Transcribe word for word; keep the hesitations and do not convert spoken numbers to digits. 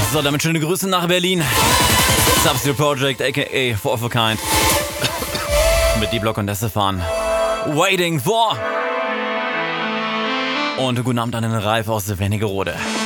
So, damit schöne Grüße nach Berlin. Substitute Project, aka Four of a Kind. Mit D-Block und Estefan. Waiting for. Und guten Abend an den Ralf aus Wernigerode.